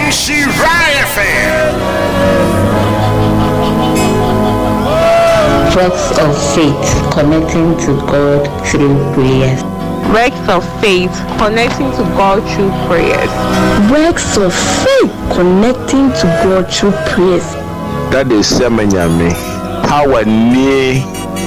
Works of faith connecting to God through prayers. Works of faith connecting to God through prayers. Works of faith connecting to God through prayers. That is Semanyame. Power near.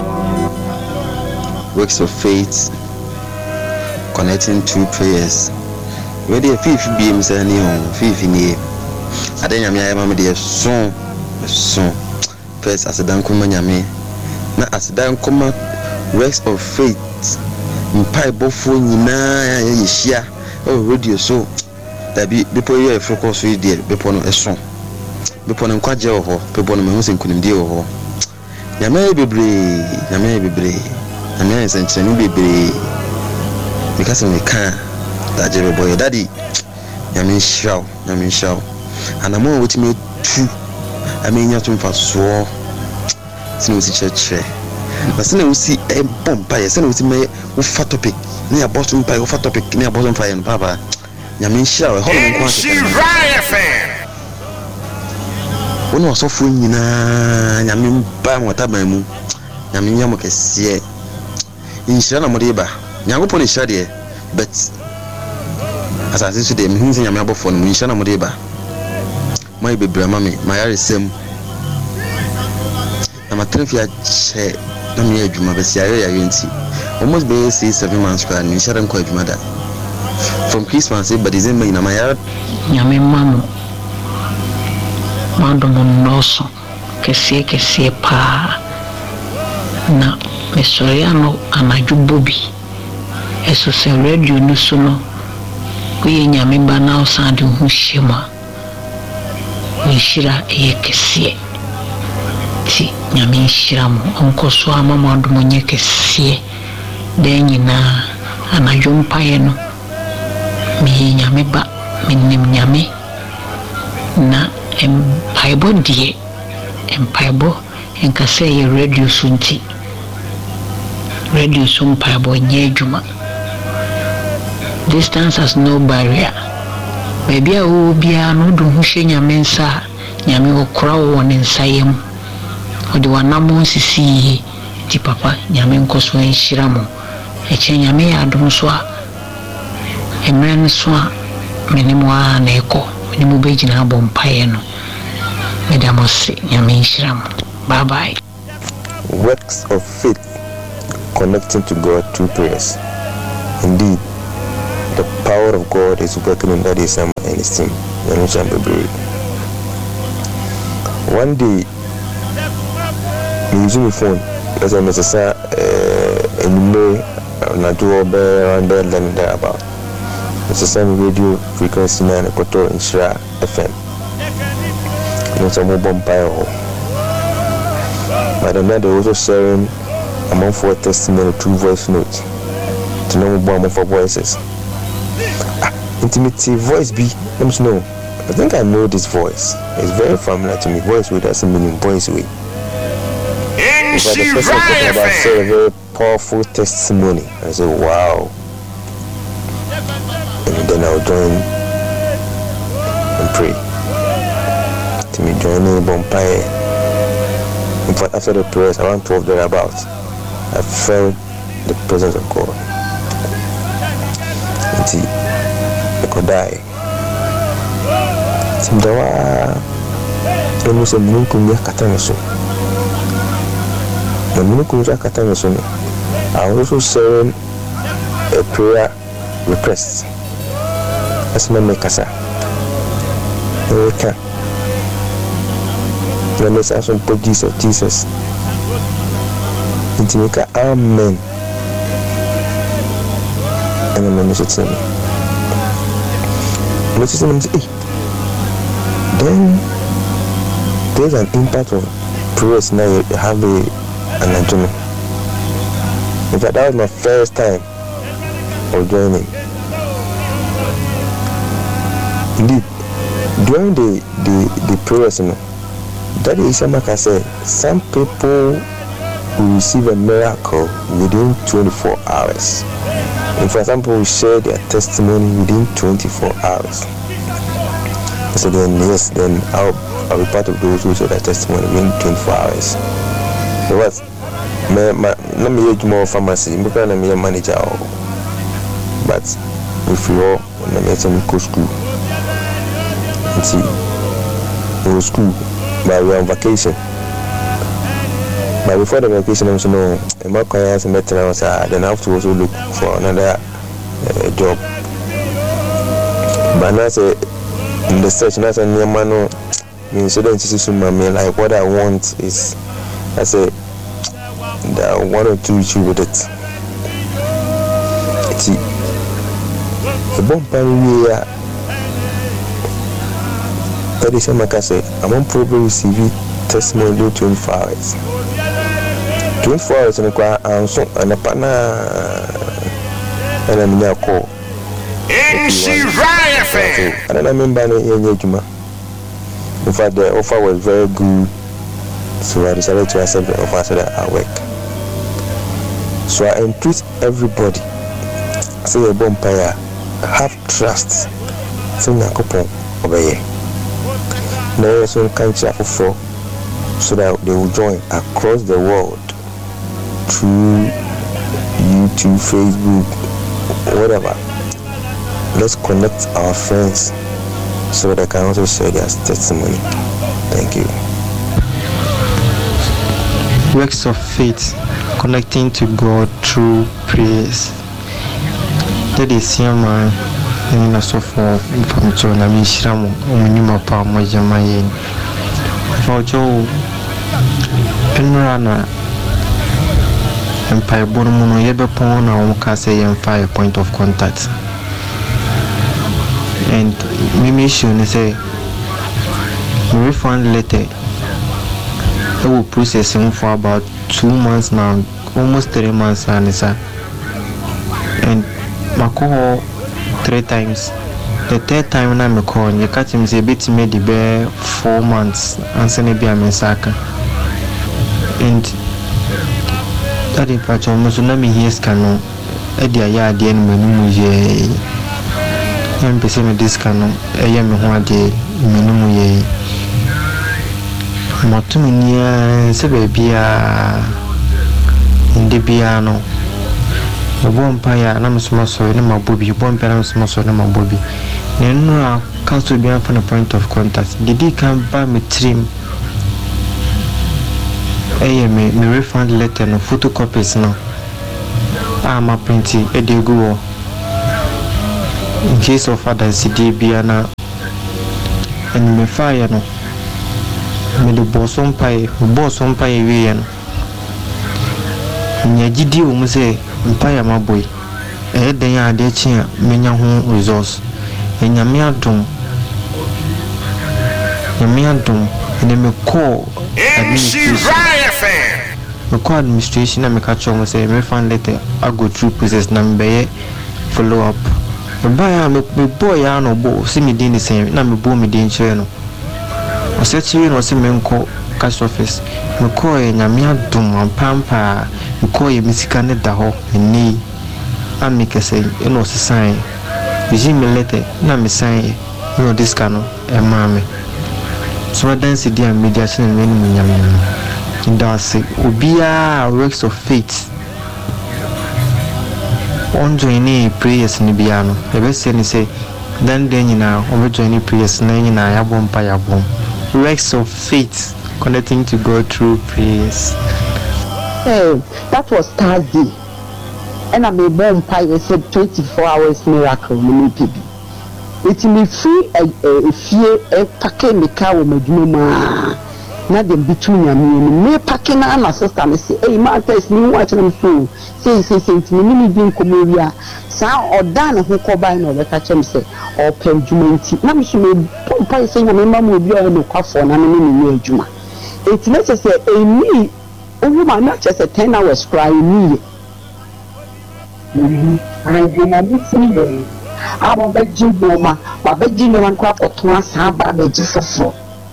Works of faith connecting to prayers. Where the fifth beams are near, fifth in here. I think I'm a dear son. First, as a dankumanyame. Na as dan koma works of faith mpai bofo nyina yeshia o radio so da bi bepo ye focus we there bepo no eso bepo no kwaje ho bepo no mehu senkunimdie ho nyame bebre nyame senchenu bebre because we can that je boy daddy nyame shaw anamo wetime tu amenya tumfa so sino si church na sino si bomba ya sino si me wo fa topic na ya boss mpa wo fa topic na ya boss mpa ya papa nyame hia we holo nko wono osofo nyina nyame mpa mo taban mu nyame nyamo kese inhira na mo de ba nyango pon hia de but asase su de me hu se nyame abofo no mo inhira na mo de ba mai bebra mame mayare sem I'm a 3 che na me adwuma be sia ya yenti almost be 6-7 months kwa ni share nko adwuma da from Christmas but December ina maya nyame mamo mando noso kese pa na mesoriano anajubobi eso se radio no so no kuye nyame ba na osande hu shema ni shira kese ti nyame shiramu onko so amama ndo monye kese de nyina anajumpa yeno mi nyame ba minim nyame na empaibo die empaibo enkase ye radio sunti radio sumpaibo nyejuma. Distance has no barrier. Baby a wo bia no do hu hye nyame nsa nyame okra wo ne nsayem odi wanamo sisi ti papa nyame nkoso enhyira mo eche nyame ya adom so a emren so a menimo a na eko menimo begina bompaye no medamose nyame enhyira mo. Bye bye. Works of faith connecting to God through prayers. Indeed, the power of God is working in Daddy Sam and his team. One day, using the phone, as I necessary, and do around there and thereabout. It's the same radio frequency 9 Koto in Shra FM. It's a mobile power. But then they also sharing among for testimony through voice notes to know more for voices. Intimate voice be, let me know. I think I know this voice. It's very familiar to me. Voice way doesn't mean voice way. But the person talking about say a very powerful testimony. I say, wow. And then I'll join and pray. To me joining Bompire. In fact, after the prayers, around 12 thereabouts, I felt the presence of God. Until I could die. Simdawa almost a minukum yakatanaso. The minukum yakatanaso. I also sharing a prayer request. As my makasa. Okay. Let me say some put Jesus. Intimika amen. And I'm going to say then there's an impact of prayers now you have an adjournment. In fact, that was my first time of joining. Indeed, during the prayers, that is like I said, some people will receive a miracle within 24 hours. In fact, some people will share their testimony within 24 hours. So then yes, then I'll be part of those who saw that testimony within 24 hours. So what? Let me use more pharmacy. I'm going to be a manager, but if you all let me go school. See, we go school, but we are on vacation. But before the vacation, I'm saying no. I'm not going to maintenance. Then I have to also look for another job. But now say in the search, now say near man, me so don't see me like what I want is, I say that 1 or 2 issue with it. See, the bomb we are. That is what I say. I'm on probably receiving testimony due 24 hours. 24 hours and a partner and I'm near call. I don't remember any Juma. In fact, the offer was very good, so I decided to accept the offer so that I work. So I entreat everybody. Say a bonfire, have trust. Say a couple obey. Now some country for so that they will join across the world through YouTube, Facebook, whatever. Let's connect our friends so that they can also share their testimony. Thank you. Works of faith, connecting to God through prayers. That is your man. I'm also for from John. I'm Shram. I'm pa Mojamaye. For Joe, Penrana, Empire Bonomono, Yebepon, or Mukase, and 5 point of contact. And Mimi should say, we refund letter. It will process him for about 2 months now, almost 3 months, and my call 3 times. The 3rd time I'm calling, you catch him say bit made the bear 4 months and send it be a mensaka. And that in fact almost let me hear scanner. Edia ya the end menu ye. I'm paying this scanner. I am one day menu ye. Motuminia sebebia in the piano. The vampire, and I'm small so in my bobby, vampire, and small so in my bobby. Then comes to be from a point of contact. Did he come by me trim? Me refund letter no photocopies now. I'm a printing a go. In case of other CD Biana and me fire no. Me the boss on pie, Vian. Nyagidi umuse mpaya maboy. Then ya de chia menya home resource. And Yamiadum and then me call administration and me catch on say me find letter I go through process number follow up. But by me boy ya no bo see me doing the same na me bo me din channel. I said to you no see me call cash office. Me call Yamiadum and pampa me call ye misika ne da ho ni and make say you know sign. You me letter, na me sign you know this cano a mammy. So I dance the dear mediation and many in that's it. Ubia works of faith. On joining prayers in the piano. The best thing say, then you now, over joining prayers, nine I have one by a bomb. Works of faith connecting to God through prayers. Hey, that was Thursday. And I'm a bomb pie said 24 hours miracle. It may free a fear a packing the car with my mama. Not the between your me packing and my sister. I say, hey, Martha is me watching them soon. Say, to me, being Comoria. Sound or done who call by no, catch him say, or Penjumenti. Now she may pump pie saying, my mom will be on the coffin and I'm in the Juma. It's necessary a me, oh, my not just a 10 hours crying me. I did I'm a begging woman, but begging no one crop or twice have a begging for so.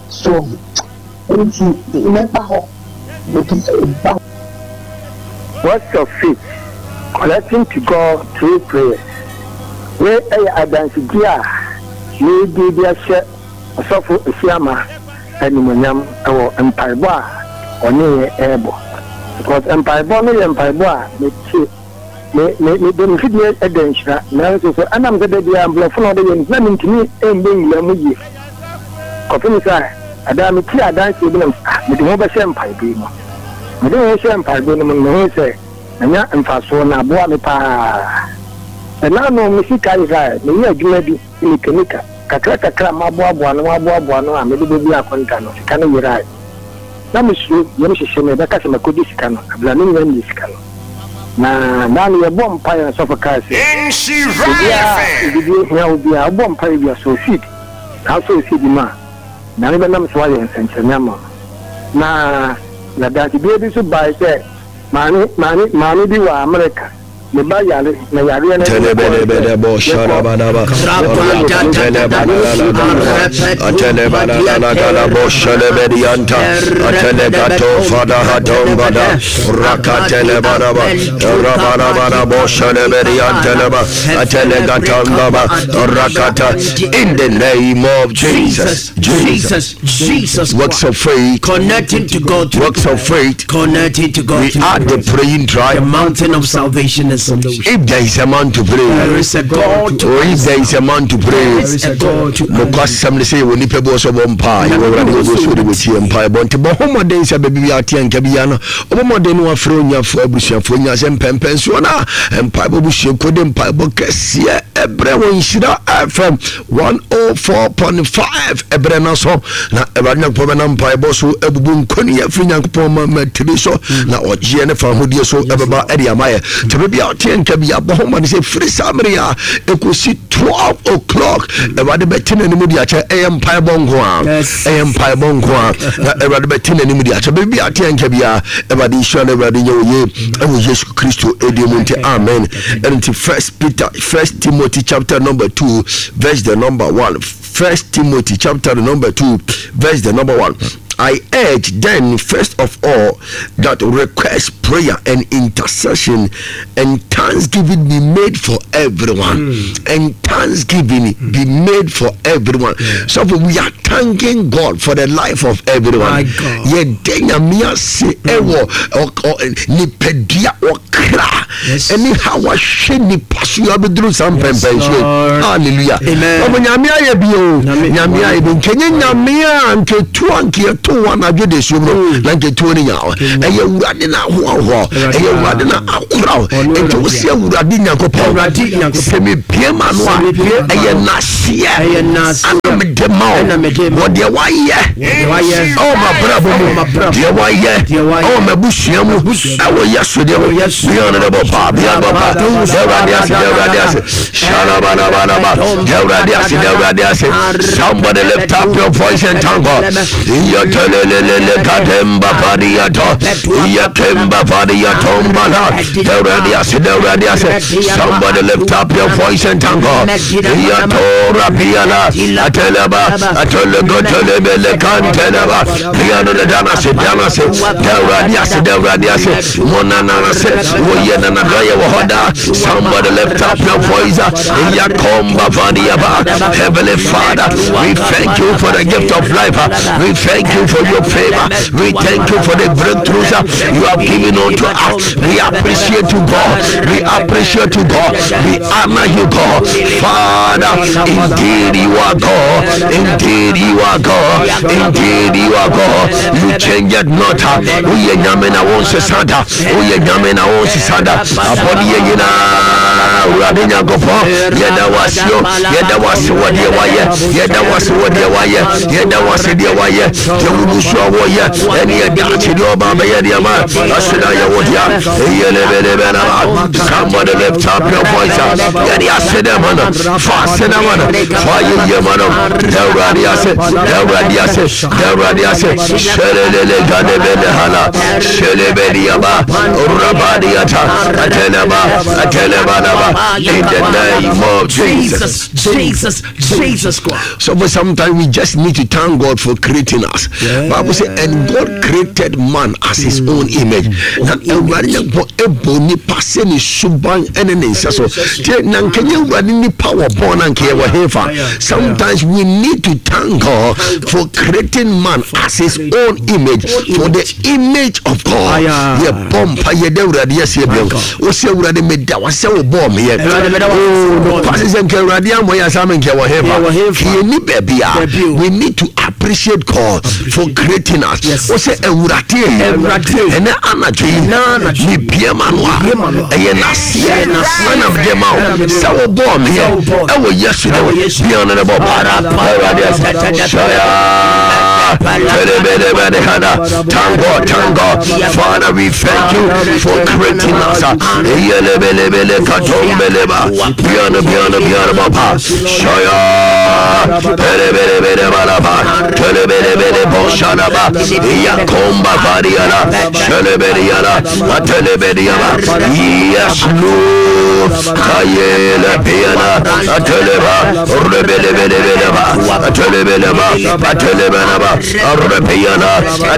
What's your faith? Connecting to God through prayer. Where I dance here, you be there, ɔsɔfo Esiama animonyam ɛwɔ mpaebɔ a ɔne ɛɛbɔ because mpaebɔ no yɛ mpaebɔ a metie me benefit ɛda nhyira nanso so anam sɛ da bia mblɔfo no ɔde yɛ na mentumi ɛmbɛ nwura mu yie kɔpem sɛ adaa metie adanseɛ bi nam mede ho bɛhyɛ mpaebɔ yi mu mede ho hyɛ mpaebɔ no mu no mehu sɛ ɛnya mfasoɔ na aboa me paa ɛna no me sika yi sɛ meyɛ adwuma bi mekanika kakra maboaboa no a mede bɛbi akɔnta no sika no yerae na mesuro yɛm hyehyɛ me bɛka sɛ makɔdi sika no abla no nyɛ ne sika no na no yɛbɔ mpaeɛ no sɔfo kaa sɛ obibi hia wo bia wobɔ mpaeɛ bia so seed na so seed mu a na ne bɛnam sɛ wayɛ nsɛnkyerɛnne ama na dante bia bi so bae sɛ maame bi wɔ Amerika me ba yare na yare na telebele bo sharabadaba telebala bo shalebedianta telegato fada hatombada rakatelebara rabara bo shalebedianta telegatamba rakata in the name of Jesus. Works of faith connecting to God, works of faith connecting to God. We are the praying tribe, the mountain of salvation. If there is a man to pray, there is a God. Or if there is a man to pray, there is a God. Because some say when you people so bompa, you will go so with you empire. But Bahoma days a baby ati and Kabiana, Obama de no afronya for Busha for Yas and Pensiona, and Pipe Bush couldn't Pipe Cassia, Ebrewan Shida FM 104.5 Ebrena so na Ebana Pomanam Piboso, Ebun Konya Finan Poma Metibiso, na or Jennifer Hudia so Ebaba Eddie Amaya to be out here and be up home and say free Samaria. It could see 12 o'clock. About the betting and media AM Pibongwa, AM Pibongwa, about the betting and media. Baby out here and Kabia, about the issue about the year, and we Jesus Christ, Edimonte, Amen. And to First Timothy chapter number 2, verse the number 1. First Timothy chapter number 2, verse the number 1. I urge then, first of all, that request, prayer, and intercession and thanksgiving be made for everyone. And thanksgiving be made for everyone. So we are thanking God for the life of everyone. Ye denya miya se ewo ni pedia okra. Anyhow wa she ni pasu ya bedru sampempension. Hallelujah. Amen. Nyamia ye bio. Nyamia ye bin kenye nyamia anke tu anke to one agye de sobro like to ni yawo eye wurade na ho eye wurade na akura ento wo se wurade nyankopon se me pie ma no a eye na sie ana me de ma wo de waye oh my brother de waye oh my bushia mu awo yeso de wo bi honorable pa bi baba de wurade ase shalabana bana de wurade ase somebody lift up your voice and thank God. Lele kademba pariato yakemba pariato mbala deuradiase somebody lift up your voice and thank God. Yato rapiala ateleba atelegotele kanteleba piano de danase deuradiase monana se woyena na gaya wohoda somebody lift up your voice yakomba pariaba. Heavenly Father, we thank you for the gift of life. We thank you for your favor. We thank you for the breakthroughs you have given unto us. We appreciate you, God. We appreciate you, God. We honor you, God. Father, indeed you are God. Indeed you are God. Indeed you are God. You change it not. We are Yamena Wonsa Santa. We are Yamena Wonsa Santa. Upon Yena Radina Gopo. Yeda was you. Yeda was what you were. Yeda was what you were. Yeda was the wire. Any advantage of Babayama, Asada Wodia, somebody lift up your voice. Yadia Sedamana, Fastenamana, Fire Yamana, Delradiase, Shelele Ganebehala, Shelebediaba, Rabadiata, Ateleba, in the name of Jesus. Jesus Christ. So sometimes we just need to thank God for creating us. Bible say and God created man as his own image. Na Awurade Nyankopɔn ebo nipa se ni suban ene ne nsa so. Tie na nkenya Awurade nipa wo born and care wa hefa. Sometimes we need to thank God for creating man as his own image, for the image of God. Ye pompa ye de Awurade yes ye bio. O se Awurade me da wa se wo bom ye. Oh, passes and Awurade am we asam nke wa hefa. Ye ni bebia. We need to appreciate God for creating us. O se Awurade ene anadwe ni bia manwa. Eye nasie na of them out. So bom ye. E wo yesterday bia na bo para. Tango, Father, we thank you for creating us. Yes, Lord. Piano,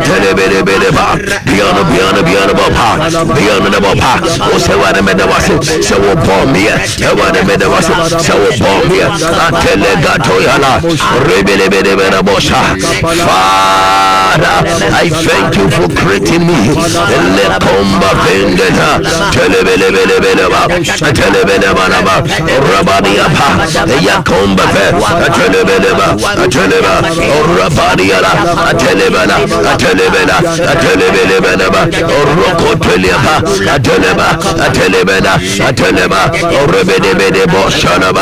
so what I made was so bomb here, so what I made was so bomb here. I tell you, Gatoyala, Father, I thank you for creating me. Let comba vendetta, Telebelebeleba, Rabadiapa, Yakomba, Telebeleba, Rabadiala, Atelebela, Rocoteleba, Ateleba, Rebede Boshanaba,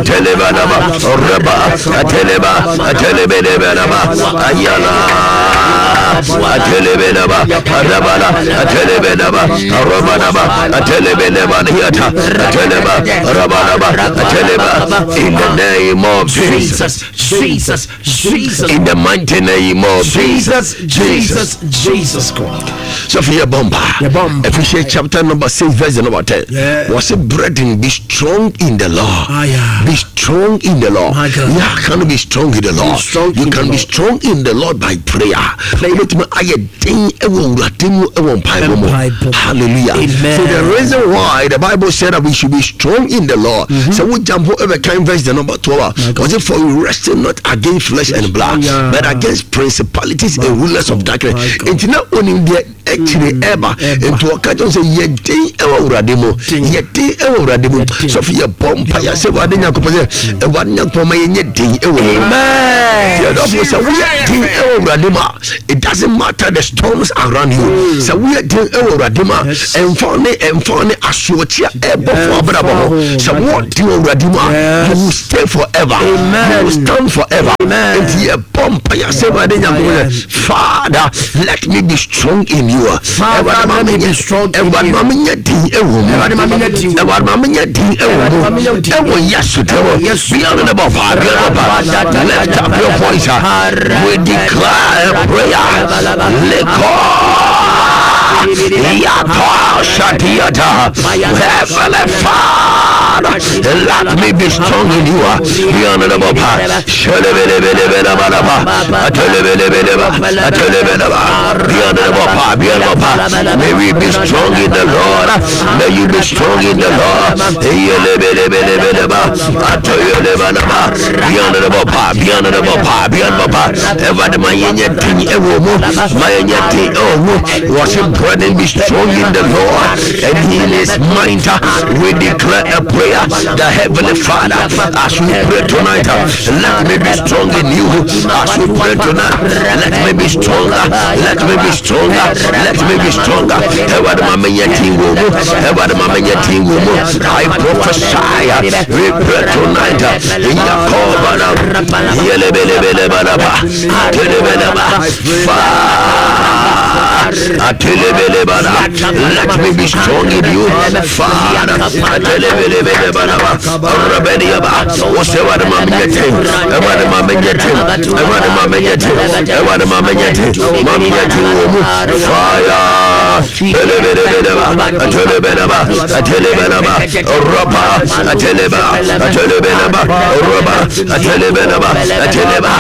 Ateleba, Ayala, Atelebelaba, in the name of Jesus, in the mighty name of Jesus God. So for your bomber, Ephesians chapter number 6 verse number 10. Was a brethren, be strong in the Lord. Be strong in the Lord. Yeah, can be strong in the Lord. You can be strong in the Lord by prayer. Hallelujah. So the reason why the Bible said that we should be strong in the Lord. So we jump over time verse the number 12. Was it for we wrestle not against flesh and blood, but against principalities and rulers of darkness. It's not only the actually ever into a carton say ye day radimo. So for your bomb paya say what in your composition and what young for my day. It doesn't matter the storms around you. So we are doing radima and funny assuatia ebo for. So what do radima? You will stay forever. You will stand forever. And ye bomb paya say what in your Father, let me be strong in you. Father, let me be strong in you. Lift up your voice. We declare a prayer. Heavenly Father, let me be strong in you. May we be strong in the Lord. May you be strong in the Lord. And be strong in the Lord and heal his mind. We declare a prayer, the Heavenly Father, as we pray tonight, let me be strong in you. As we pray tonight, let me be stronger, let me be stronger, let me be stronger. I prophesy, we pray tonight in let me be strong in you, Father.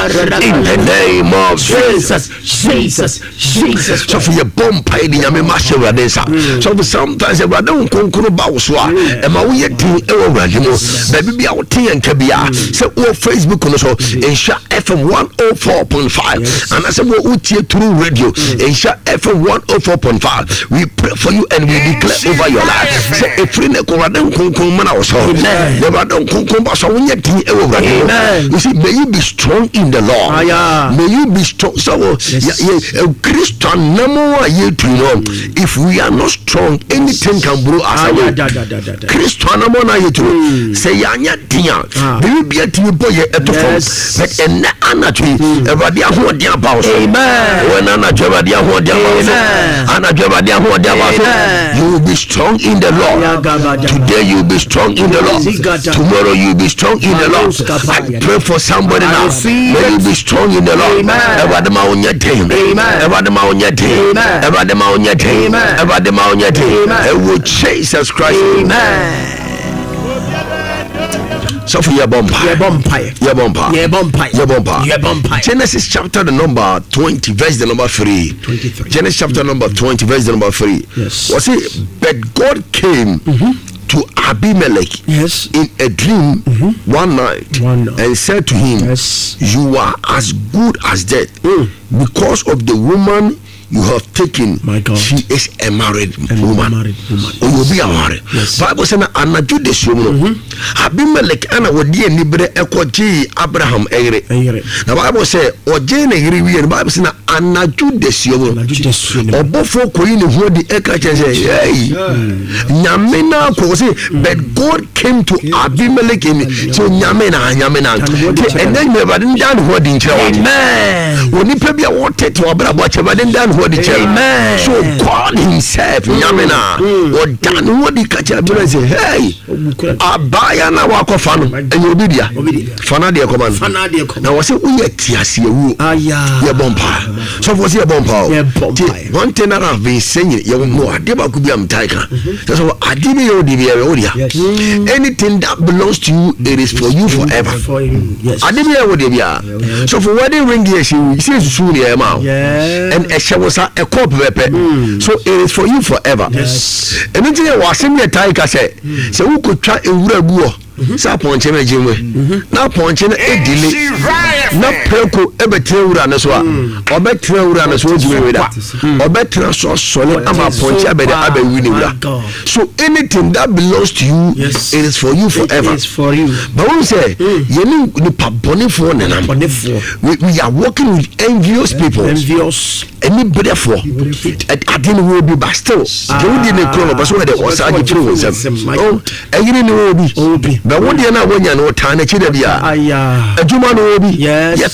in the name of Jesus. So for your bomb pie in your master radesa. So sometimes a radon concro bowswa, and my way to Euro, baby be out tea and cabia. So all Facebook also in Sha FM 104.5, and I said what would you through radio in Sha FM 104.5. We pray for you and we declare over your life. Say if we ne radon concro man also, the radon concro basso when you tea Euro. You see, may you be strong in the Lord. May you be strong. So Christian number you to know if we are not strong, anything can blow us away. Christian number you to say yanya dia. Will be a team boy at the phone. But and anatry everybody who dia bounce. When anatry who dia bounce. Anatry who dia bounce. You will be strong in the Lord. Today you will be strong in the Lord. Tomorrow you will be strong in the Lord. I pray for somebody now. May you be strong in the Lord. Everadema on your team. Everadema on your team. Everadema on your team. Everadema on your team. And with Jesus Christ. Amen. So for your bumper. Genesis chapter the number 20, verse the number 3. 23. Genesis chapter number 20, verse the number 3. Yes. Was it? But God came to Abimelech in a dream one night and said to him, you are as good as dead because of the woman you have taken. My God. She is a married woman. Or you'll be a married. Bible says anaju desum Abimelech ana wodi enibre ekoji Abraham egre. Na Bible say oje na yiri wi. Bible say anaju desum obofo koyi ne ho di eka chese hey nyame na ko say but God came to Abimelech in so nyame na and then me bad ndan ho di nkyere wa. Amen. Oni pe bia wote to abrabo chebade ndan. Amen. So God himself Yamina or Dan Wodi Kacha say, hey, Abaya na wako fano and you be there. Fanadia command. Now was it we tiasi your bumper. So was your bumper. One thing that I've been saying, you know, Adiba could be Tiger. That's what Adibi Odia. Anything that belongs to you, it is for you forever. Adibi Odia. So for wedding ring here, she says soon here, and a shower. A cup so it is for you forever. Yes. And then there was some Tiger say, so who could try a wood. Sa ponche me jimwe na ponche na edile na preko ebetre na so a obetre wura na so jimwe we da obetre so sole ama ponche abede abewi ni wura. So anything that belongs to you, it is for you forever. It is for you. But when say you need the pabonifo na we are working with envious people. Anybody for I didn't will be but still you didn't call but so they was I give you oh I didn't know be but one day na when you know time na chide bia aduma no obi yes